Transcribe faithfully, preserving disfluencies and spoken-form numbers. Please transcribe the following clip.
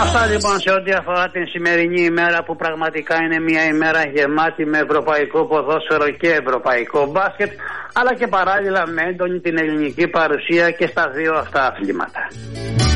Αυτά λοιπόν σε ό,τι αφορά την σημερινή ημέρα, που πραγματικά είναι μια ημέρα γεμάτη με ευρωπαϊκό ποδόσφαιρο και ευρωπαϊκό μπάσκετ, αλλά και παράλληλα με έντονη την ελληνική παρουσία και στα δύο αυτά αθλήματα.